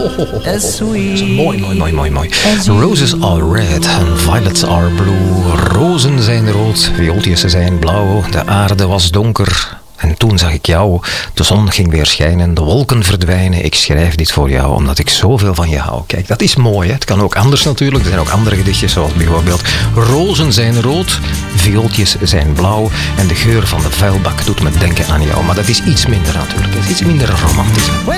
As sweet. Mooi. Roses are red and violets are blue. Rozen zijn rood, viooltjes zijn blauw. De aarde was donker. En toen zag ik jou. De zon ging weer schijnen, de wolken verdwijnen. Ik schrijf dit voor jou, omdat ik zoveel van je hou. Kijk, dat is mooi, hè? Het kan ook anders natuurlijk. Er zijn ook andere gedichtjes, zoals bijvoorbeeld rozen zijn rood, viooltjes zijn blauw en de geur van de vuilbak doet me denken aan jou. Maar dat is iets minder natuurlijk. Het is iets minder romantisch.